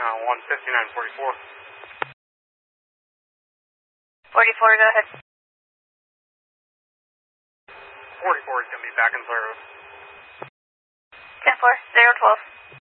15944. 44, go ahead. 44 is going to be back in service. 10-4, 012.